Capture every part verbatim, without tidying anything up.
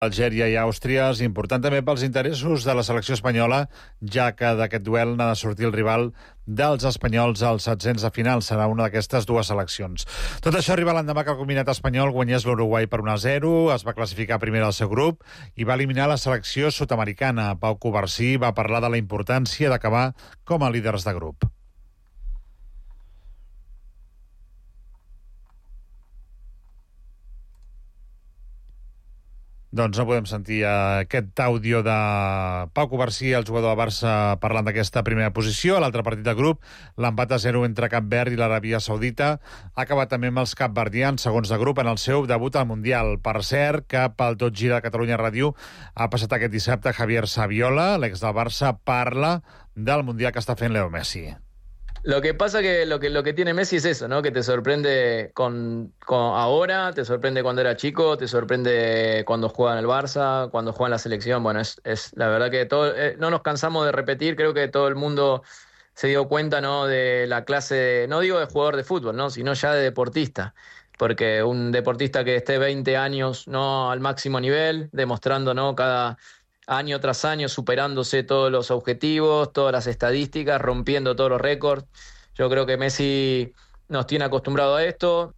Algèria i Àustria és important també pels interessos de la selecció espanyola, ja que d'aquest duel n'ha de sortir el rival dels espanyols als setzents de final. Serà una d'aquestes dues seleccions. Tot això arriba l'endemà que el combinat espanyol guanyés l'Uruguai per un a zero, es va classificar primer del seu grup i va eliminar la selecció sud-americana. Pau Covarsí va parlar de la importància d'acabar com a líders de grup. Doncs no podem sentir aquest àudio de Pau Covarsí, el jugador de Barça, parlant d'aquesta primera posició. A l'altre partit de grup, l'empat a zero entre Cap Verd i l'Aràbia Saudita ha acabat també amb els capverdians, segons de grup, en el seu debut al Mundial. Per cert, cap al Tot Gira de Catalunya Ràdio ha passat aquest dissabte Javier Saviola, l'ex del Barça, parla del Mundial que està fent Leo Messi. Lo que pasa que lo que lo que tiene Messi es eso, ¿no? Que te sorprende con, con ahora, te sorprende cuando era chico, te sorprende cuando juega en el Barça, cuando juega en la selección. Bueno, es, es la verdad que todo, eh, no nos cansamos de repetir. Creo que todo el mundo se dio cuenta, ¿no? De la clase, de, no digo de jugador de fútbol, ¿no? Sino ya de deportista. Porque un deportista que esté veinte años, ¿no? Al máximo nivel, demostrando, ¿no? Cada año tras año, superándose todos los objetivos, todas las estadísticas, rompiendo todos los récords. Yo creo que Messi nos tiene acostumbrado a esto.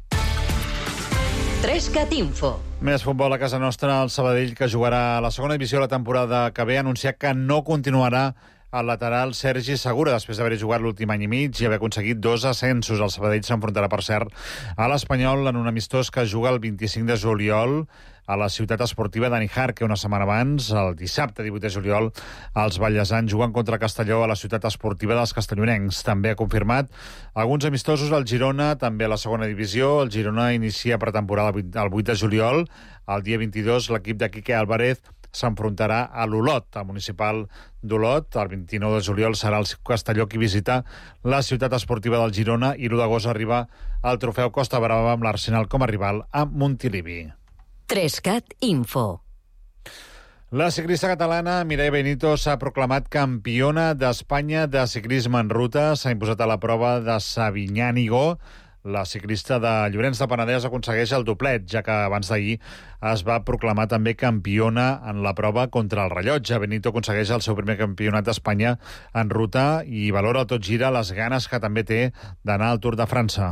Trescat Info. Més futbol a casa nostra. El Sabadell, que jugarà a la segona divisió la temporada que ve, ha anunciat que no continuarà el lateral Sergi Segura, després d'haver jugat l'últim any i mig i haver aconseguit dos ascensos. El Sabadell s'enfrontarà, per cert, a l'Espanyol en un amistós que juga el vint-i-cinc de juliol a la ciutat esportiva de Níjar, una setmana abans, el dissabte divuit de juliol, els ballesans juguen contra Castelló a la ciutat esportiva dels castellonencs. També ha confirmat alguns amistosos al Girona, també a la segona divisió. El Girona inicia pretemporada el vuit de juliol. El dia vint-i-dos, l'equip de Quique Álvarez s'enfrontarà a l'Olot, al municipal d'Olot. El vint-i-nou de juliol serà el Castelló qui visita la ciutat esportiva del Girona i l'u d'agost arriba al trofeu Costa Brava amb l'Arsenal com a rival a Montilivi. Trescat Info. La ciclista catalana Mireia Benito s'ha proclamat campiona d'Espanya de ciclisme en ruta. S'ha imposat a la prova de Sabinyànigo. La ciclista de Llorenç de Penedès aconsegueix el doblet, ja que abans d'ahir es va proclamar també campiona en la prova contra el rellotge. Benito aconsegueix el seu primer campionat d'Espanya en ruta i valora Tot Gira les ganes que també té d'anar al Tour de França.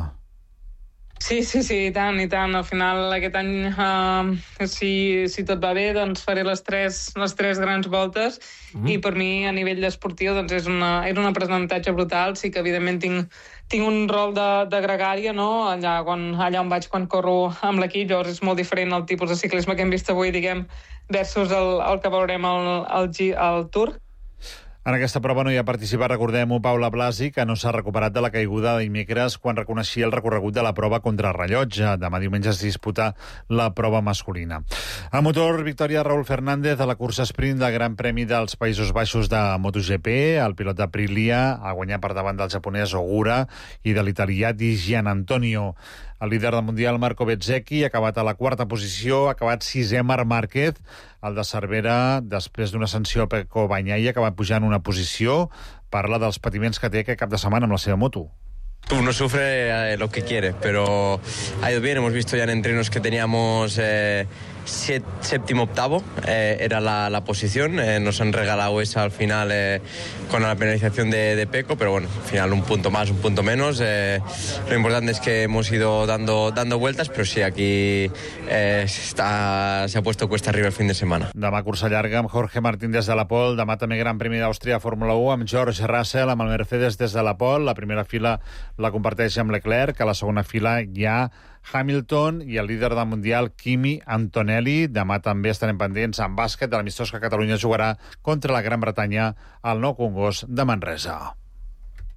Sí, sí, sí, i tant, i tant. Al final, aquest any, uh, si, si tot va bé, doncs faré les tres, les tres grans voltes mm. i per mi, a nivell esportiu, doncs és, una, és un aprenentatge brutal. Sí que, evidentment, tinc, tinc un rol de, de gregària, no? Allà, quan, allà on vaig quan corro amb l'equip, llavors és molt diferent el tipus de ciclisme que hem vist avui, diguem, versus el, el que veurem al, al, al Tour. En aquesta prova no hi ha participat, recordem-ho, Paula Blasi, que no s'ha recuperat de la caiguda de dimecres quan reconeixia el recorregut de la prova contra rellotge. Demà diumenge es disputa la prova masculina. A motor, victòria de Raúl Fernández a la cursa sprint del Gran Premi dels Països Baixos de MotoGP. El pilot d'Aprilia ha guanyat per davant del japonès Ogura i de l'italià Di Gianantonio. El líder del Mundial, Marco Bezzecchi, ha acabat a la quarta posició, ha acabat sisè Marc Márquez. El de Cervera, després d'una sanció a Pecco Bagnaia, ha acabat pujant una posició. Parla dels patiments que té aquest cap de setmana amb la seva moto. Uno sufre eh, lo que quiere, pero ha ido bien. Hemos visto ya en entrenos que teníamos eh, set, séptimo, octavo, eh, era la, la posición. Eh, nos han regalado esa al final eh, con la penalización de, de Pecco, pero bueno, al final un punto más, un punto menos. Eh, lo importante es que hemos ido dando, dando vueltas, pero sí, aquí eh, está, se ha puesto cuesta arriba el fin de semana. Demà cursa llarga amb Jorge Martín des de la Pol. Demà també Gran Premi d'Àustria a Fórmula u amb George Russell, amb el Mercedes des de la Pol. La primera fila la comparteix amb Leclerc, a la segona fila hi ha Hamilton i el líder del Mundial, Kimi Antonelli. Demà també estarem pendents en bàsquet de l'amistós que Catalunya jugarà contra la Gran Bretanya al Nou Congost de Manresa.